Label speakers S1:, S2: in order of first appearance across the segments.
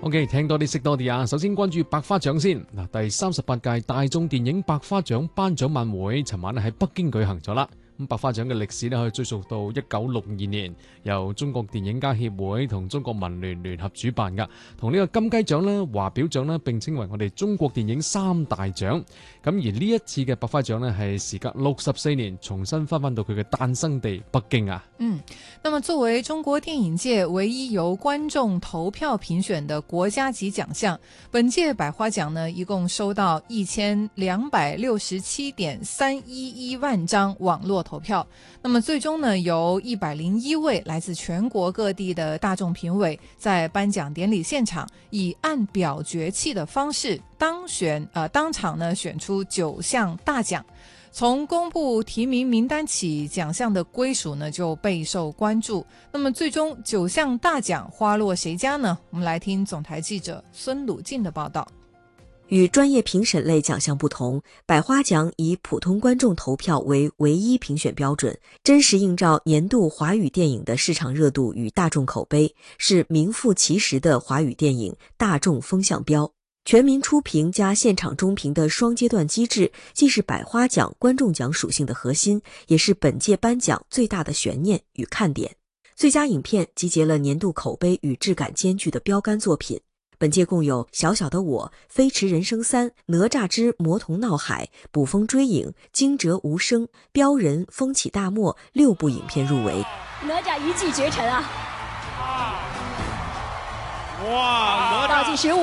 S1: OK， 聽多啲識多啲啊！首先關注百花獎先嗱，第38屆大眾電影百花獎頒獎晚會，尋晚喺北京舉行咗啦。咁百花獎嘅歷史咧可以追溯到1962年，由中國電影家協會同中國文聯聯合主辦噶。同呢個金雞獎啦、華表獎啦並稱為我哋中國電影三大獎。咁而呢一次嘅百花獎咧係時隔64年重新翻到佢嘅誕生地北京啊。
S2: 那麼作為中國電影界唯一由觀眾投票評選的國家級獎項，本屆百花獎呢一共收到1267.311萬張網絡投票，那麼最終呢由101位來自全國各地的大眾評委在頒獎典禮現場以按表決器的方式當場呢選出9項大獎。從公布提名名單起，獎項的歸屬呢就備受關注。那麼最終9項大獎花落誰家呢？我們來聽總台記者孫魯靜的報道。
S3: 與專業評審類獎項不同，百花獎以普通觀眾投票為唯一評選標準，真實映照年度華語電影的市場熱度與大眾口碑，是名副其實的華語電影大眾風向標。全民初評加現場中評的雙階段機制，既是百花獎觀眾獎屬性的核心，也是本屆頒獎最大的懸念與看點。最佳影片集結了年度口碑與質感兼具的標杆作品，本屆共有《小小的我》、《飛馳人生3》、《哪吒之魔童鬧海》、《捕風追影》、《驚蟄無聲》、《飆人》、《風起大漠》6部影片入圍。
S4: 哪吒一騎絕塵啊！
S5: 哇！
S4: 倒計時5、4、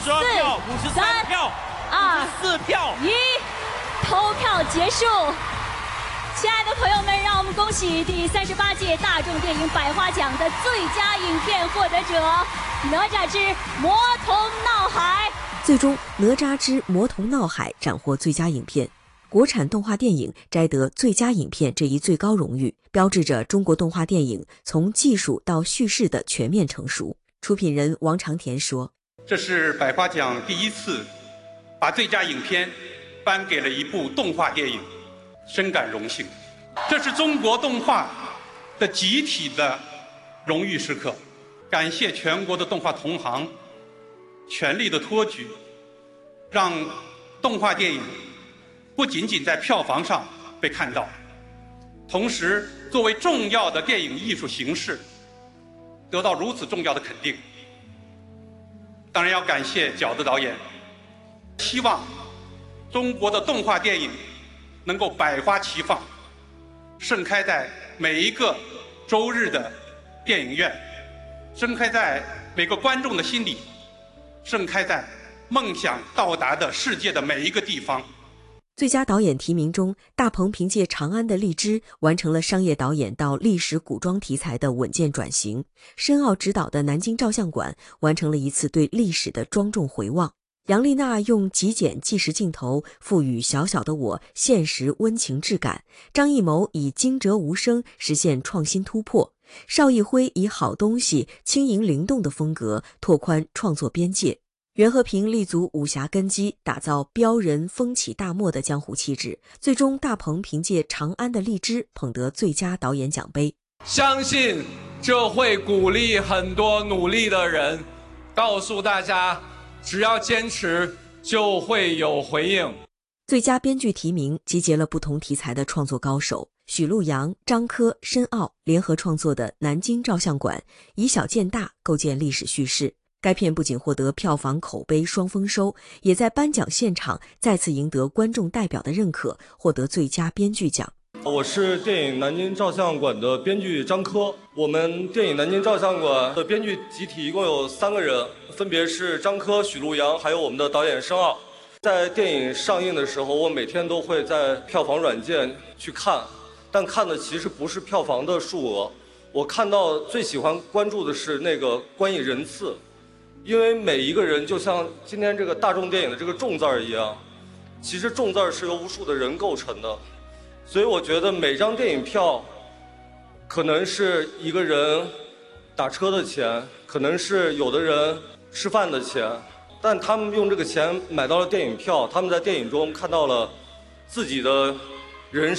S5: 53票、54票、
S4: 1，投票結束。親愛的朋友們，讓我們恭喜第38屆大眾電影百花獎的最佳影片獲得者《哪吒之魔童鬧海》。
S3: 最終，《哪吒之魔童鬧海》斬獲最佳影片，國產動畫電影摘得最佳影片這一最高榮譽，標誌着中國動畫電影從技術到敘事的全面成熟。出品人王長田說：“
S6: 這是百花獎第一次把最佳影片頒給了一部動畫電影，深感榮幸。這是中國動畫的集體的榮譽時刻，感謝全國的動畫同行全力的托舉，讓動畫電影不僅僅在票房上被看到，同時作為重要的電影藝術形式得到如此重要的肯定。當然要感謝餃子導演，希望中國的動畫電影能夠百花齊放，盛開在每一個周日的電影院，盛開在每個觀眾的心裡，盛開在夢想到達的世界的每一個地方。”
S3: 最佳導演提名中，大鵬憑借《長安的荔枝》完成了商業導演到歷史古裝題材的穩健轉型，申奧執導的《南京照相館》完成了一次對歷史的莊重回望，楊麗娜用極簡紀實鏡頭賦予《小小的我》現實溫情質感，張藝謀以驚蟄無聲實現創新突破，邵藝輝以好東西輕盈靈動的風格拓寬創作邊界，袁和平立足武俠根基，打造飆人風起大漠的江湖氣質。最終，大鵬憑借《長安的荔枝》捧得最佳導演獎杯。
S7: 相信這會鼓勵很多努力的人，告訴大家，只要堅持，就會有回應。
S3: 最佳編劇提名集結了不同題材的創作高手，許陸陽、張科、申奧聯合創作的《南京照相館》，以小見大，構建歷史敘事。該片不僅獲得票房口碑雙豐收，也在頒獎現場再次贏得觀眾代表的認可，獲得最佳編劇獎。
S8: 我是電影《南京照相館》的編劇張科。我們電影《南京照相館》的編劇集體一共有3個人，分別是張科、許陸陽，還有我們的導演申奧。在電影上映的時候，我每天都會在票房軟件去看，但看的其實不是票房的數額，我看到最喜歡關注的是那個觀影人次。因為每一個人就像今天這個大眾電影的這個眾字兒一樣，其實眾字兒是由無數的人構成的，所以我覺得每張電影票可能是一個人打車的錢，可能是有的人吃飯的錢，但他們用這個錢買到了電影票，他們在電影中看到了自己的人生。